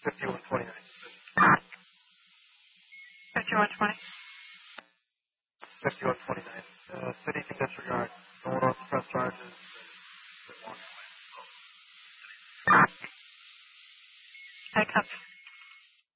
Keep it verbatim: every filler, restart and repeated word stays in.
fifty-one twenty-nine. fifty-one twenty. fifty-one twenty-nine. Uh, city can disregard. No one wants to press charges. I copy.